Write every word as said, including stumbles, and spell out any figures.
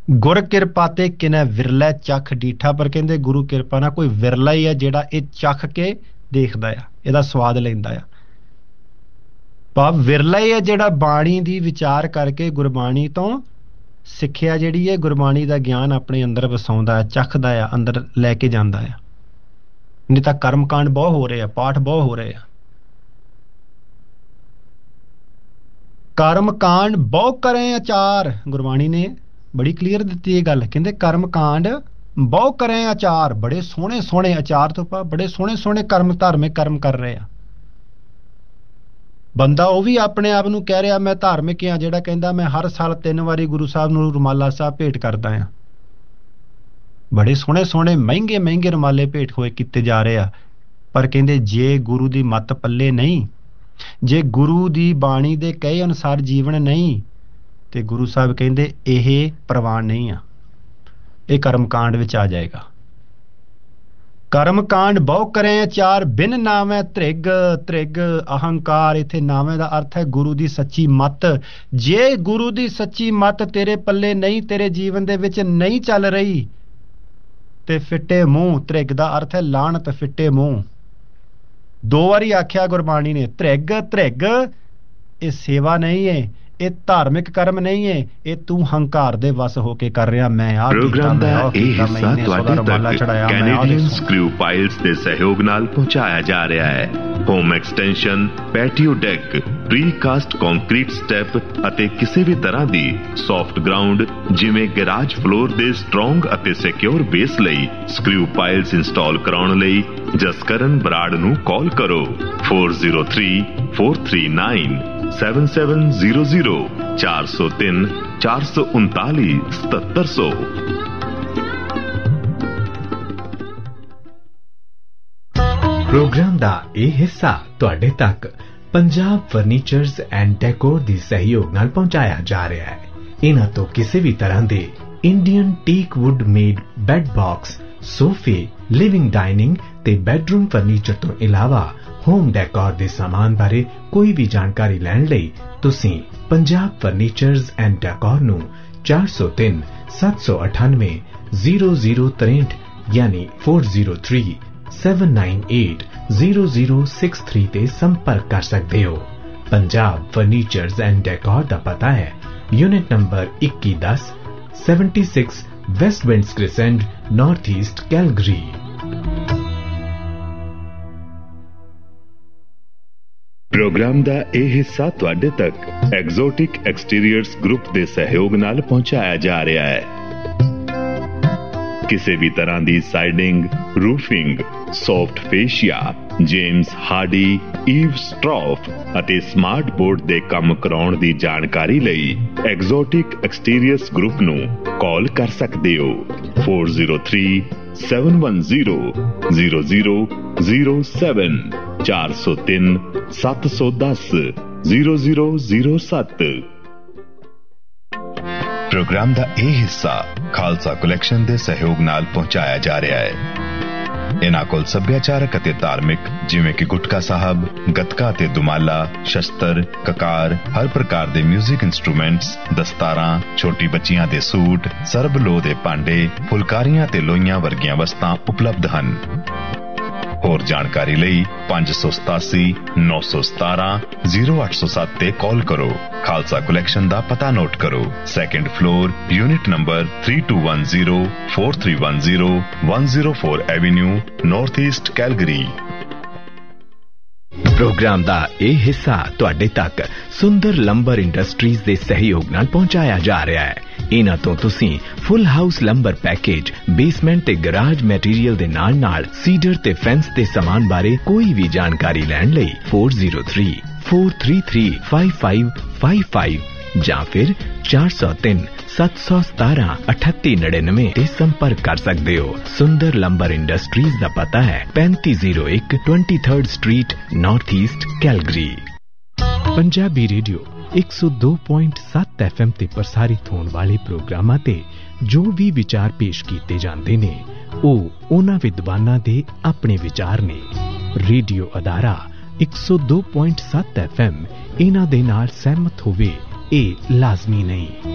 गुर किरपा ते किने विरला चख डीठा, पर कहंदे गुरु किरपा ना कोई विरला ही है जिहड़ा ये चख के देखदा आ, इहदा स्वाद लैंदा आ। भाव विरला ही है जिहड़ा बाणी दी विचार करके गुरबाणी तो सिੱਖਿਆ ਜਿਹੜੀ है गुरबाणी ਦਾ ਗਿਆਨ ਆਪਣੇ ਅੰਦਰ ਵਸਾਉਂਦਾ ਹੈ, ਚਖਦਾ ਆ, ਅੰਦਰ ਲੈ ਕੇ ਜਾਂਦਾ ਆ। नहीं तो कर्मकांड बहुत हो रहे हैं, पाठ बहुत हो रहे हैं। कर्मकांड बहुत करें आचार, गुरबाणी ने बड़ी क्लीयर दी गल, कहते कर्मकांड बहुत करें आचार, बड़े सोहने सोहने आचार तो पा बड़े सोहने सोहने कर्म धार्मिक कर्म कर रहे हैं। बंदा वो भी अपने आप नूं कह रहा मैं धार्मिक हाँ, जिहड़ा कहंदा मैं हर साल तीन वारी गुरु साहब नूं रुमाला साहब भेंट करदा हाँ। बड़े सोहने सोहने महंगे महंगे रुमाले भेंट होए किते जा रहे आ, पर कहंदे जे गुरु दी मत पल्ले नहीं, जे गुरु दी बाणी दे कहे अनुसार जीवन नहीं, ते गुरु साहब कहंदे यह प्रवान नहीं आ, ये कर्मकांड विच आ जाएगा। कर्मकांड बहु करें चार बिन नावे त्रिग, त्रिग अहंकार, इत्थे नावे दा अर्थ है गुरु दी सच्ची मत। जे गुरु दी सच्ची मत तेरे पल्ले नहीं, तेरे जीवन दे विच नहीं चल रही, ते फिट्टे मूंह, त्रिग दा अर्थ है लानत, फिट्टे मूंह। दो बारी आख्या गुरबाणी ने त्रिग, त्रिग ये सेवा नहीं है, ये धार्मिक कर्म नहीं है, ये तू हंकार दे वस होके कर रहा। मैं आ प्रोग्राम दा ਇਹ ਹਿੱਸਾ ਤੁਹਾਡੇ ਤੱਕ ਕੈਨੇਡੀਅਨ ਸਕਰੂ ਪਾਈਲਸ ਦੇ ਸਹਿਯੋਗ ਨਾਲ ਪਹੁੰਚਾਇਆ ਜਾ ਰਿਹਾ ਹੈ। Home extension, patio deck, ਪ੍ਰੀਕਾਸਟ concrete step ਅਤੇ ਕਿਸੇ ਵੀ ਤਰ੍ਹਾਂ ਦੀ ਸੌਫਟ ਗਰਾਊਂਡ ਜਿਵੇਂ ਗੈਰਾਜ ਫਲੋਰ ਦੇ ਸਟਰੋਂਗ ਅਤੇ ਸਿਕਿਉਰ ਬੇਸ ਲਈ ਸਕਰੂ ਪਾਈਲਸ ਇੰਸਟਾਲ ਕਰਾਉਣ ਲਈ ਜਸਕਰਨ ਬਰਾੜ ਨੂੰ ਕਾਲ ਕਰੋ four zero three four three nine seven seven zero zero ਚਾਰ ਸੌ ਤਿੰਨ ਚਾਰ ਸੌ ਉਨਤਾਲੀ ਸਤੱਤਰ ਸੌ। प्रोग्राम दा ਇਹ ਹਿੱਸਾ ਤੁਹਾਡੇ ਤੱਕ ਪੰਜਾਬ ਫਰਨੀਚਰਜ਼ ਐਂਡ ਡੈਕੋਰ ਦੀ ਸਹਿਯੋਗ ਨਾਲ ਪਹੁੰਚਾਇਆ ਜਾ ਰਿਹਾ ਹੈ। ਇਹਨਾਂ ਤੋਂ ਕਿਸੇ ਵੀ ਤਰ੍ਹਾਂ ਦੇ Indian teak wood made bed box, ਸੋਫੇ, ਲਿਵਿੰਗ ਡਾਈਨਿੰਗ ਤੇ ਬੈੱਡਰੂਮ ਫਰਨੀਚਰ ਤੋਂ ਇਲਾਵਾ ਹੋਮ ਡੈਕੋਰ ਦੇ ਸਾਮਾਨ ਬਾਰੇ ਕੋਈ ਵੀ ਜਾਣਕਾਰੀ ਲੈਣ ਲਈ ਤੁਸੀਂ ਪੰਜਾਬ ਫਰਨੀਚਰਜ਼ ਐਂਡ ਡੈਕੋਰ ਨੂੰ ਚਾਰ ਸੌ ਤਿੰਨ ਸੱਤ ਸੌ ਅਠਾਨਵੇਂ ਜ਼ੀਰੋ ਜ਼ੀਰੋ ਤਰੇਂਹਠ ਯਾਨੀ four zero three seven nine eight zero zero six three ਤੇ ਸੰਪਰਕ ਕਰ ਸਕਦੇ ਹੋ। ਪੰਜਾਬ ਫਰਨੀਚਰਜ਼ ਐਂਡ ਡੈਕੋਰ ਦਾ ਪਤਾ ਹੈ ਯੂਨਿਟ ਨੰਬਰ ਇੱਕੀ ਦਸ seventy-six West winds ਕ੍ਰਿਸੈਂਟ, north East Calgary. Programme ਦਾ ਇਹ ਹਿੱਸਾ ਤੁਹਾਡੇ ਤੱਕ ਐਗਜ਼ੋਟਿਕ ਐਕਸਟੀਰੀਅਰਸ ਗਰੁੱਪ ਦੇ ਸਹਿਯੋਗ ਨਾਲ ਪਹੁੰਚਾਇਆ ਜਾ ਰਿਹਾ ਹੈ। ਕਿਸੇ ਵੀ ਤਰ੍ਹਾਂ ਦੀ siding, roofing, soft ਫੇਸ਼ੀਆ, James Hardy, Eve ਸਟਰੌਫ ਅਤੇ ਸਮਾਰਟ ਬੋਰਡ ਦੇ ਕੰਮ ਕਰਾਉਣ ਦੀ ਜਾਣਕਾਰੀ ਲਈ ਐਗਜ਼ੋਟਿਕ ਐਕਸਟੀਰੀਅਰਸ ਗਰੁੱਪ ਨੂੰ ਕਾਲ ਕਰ ਸਕਦੇ ਹੋ four zero three seven one zero zero zero zero seven ਚਾਰ ਸੌ ਤਿੰਨ ਸੱਤ ਸੌ ਦਸ ਜ਼ੀਰੋ ਜ਼ੀਰੋ ਜ਼ੀਰੋ ਸੱਤ। ਪ੍ਰੋਗਰਾਮ ਦਾ ਇਹ ਹਿੱਸਾ ਖਾਲਸਾ ਕਲੈਕਸ਼ਨ ਦੇ ਸਹਿਯੋਗ ਨਾਲ ਪਹੁੰਚਾਇਆ ਜਾ ਰਿਹਾ ਹੈ। ਇਹਨਾਂ ਕੋਲ ਸੱਭਿਆਚਾਰਕ ਅਤੇ ਧਾਰਮਿਕ ਜਿਵੇਂ ਕਿ ਗੁਟਕਾ ਸਾਹਿਬ, ਗੱਤਕਾ ਤੇ ਦੁਮਾਲਾ, ਸ਼ਸਤਰ, ਕਕਾਰ, ਹਰ ਪ੍ਰਕਾਰ ਦੇ ਮਿਊਜ਼ਿਕ ਇੰਸਟਰੂਮੈਂਟਸ, ਦਸਤਾਰਾਂ, ਛੋਟੀ ਬੱਚੀਆਂ ਦੇ ਸੂਟ, ਸਰਬ ਲੋਹ ਦੇ ਭਾਂਡੇ, ਫੁਲਕਾਰੀਆਂ ਤੇ ਲੋਈਆਂ ਵਰਗੀਆਂ ਵਸਤਾਂ ਉਪਲਬਧ ਹਨ। ਹੋਰ ਜਾਣਕਾਰੀ ਲਈ ਪੰਜ ਸੌ ਸਤਾਸੀ ਨੌ ਸੌ ਸਤਾਰਾਂ ਜ਼ੀਰੋ ਅੱਠ ਸੌ ਸੱਤ ਤੇ ਕਾਲ ਕਰੋ। ਖਾਲਸਾ ਕਲੈਕਸ਼ਨ ਦਾ ਪਤਾ ਨੋਟ ਕਰੋ, second floor, unit number three two one zero four three one zero one zero four avenue, north East Calgary. Programme ਦਾ ਇਹ ਹਿੱਸਾ ਤੁਹਾਡੇ ਤੱਕ ਸੁੰਦਰ ਲੰਬਰ ਇੰਡਸਟਰੀਜ਼ ਦੇ ਸਹਿਯੋਗ ਨਾਲ ਪਹੁੰਚਾਇਆ ਜਾ ਰਿਹਾ ਹੈ। ਇਹਨਾਂ ਤੋਂ ਤੁਸੀਂ ਫੁੱਲ ਹਾਊਸ ਲੰਬਰ ਪੈਕੇਜ, ਬੇਸਮੈਂਟ ਤੇ ਗਰਾਜ ਮੈਟੀਰੀਅਲ ਦੇ ਨਾਲ ਨਾਲ ਸੀਡਰ ਤੇ ਫੈਂਸ ਦੇ ਸਮਾਨ ਬਾਰੇ ਕੋਈ ਵੀ ਜਾਣਕਾਰੀ ਲੈਣ ਲਈ four zero three four three three five five five five ਜਾਂ ਫਿਰ ਚਾਰ ਸੌ ਤਿੰਨ ਸੱਤ ਸੌ ਸਤਾਰਾਂ ਅਠੱਤੀ ਨੜਿਨਵੇਂ ਤੇ ਸੰਪਰਕ ਕਰ ਸਕਦੇ ਹੋ। ਸੁੰਦਰ ਲੰਬਰ ਇੰਡਸਟਰੀਜ਼ ਦਾ ਪਤਾ ਹੈ ਪੈਂਤੀ ਜ਼ੀਰੋ ਇੱਕ twenty-third street, north East Calgary. Punjabi radio ਇੱਕ ਸੌ ਦੋ ਪੁਆਇੰਟ ਸੱਤ ਐਫ ਐਮ ਤੇ ਪ੍ਰਸਾਰਿਤ ਹੋਣ ਵਾਲੇ ਪ੍ਰੋਗਰਾਮਾਂ ਤੇ ਜੋ ਵੀ ਵਿਚਾਰ ਪੇਸ਼ ਕੀਤੇ ਜਾਂਦੇ ਨੇ ਉਹ ਉਹਨਾਂ ਵਿਦਵਾਨਾਂ ਦੇ ਆਪਣੇ ਵਿਚਾਰ ਨੇ। ਰੇਡੀਓ ਅਦਾਰਾ ਇੱਕ ਸੌ ਦੋ ਪੁਆਇੰਟ ਸੱਤ ਐਫ ਐਮ ਇਹਨਾਂ ਦੇ ਨਾਲ ਸਹਿਮਤ ਹੋਵੇ ਇਹ ਲਾਜ਼ਮੀ ਨਹੀਂ।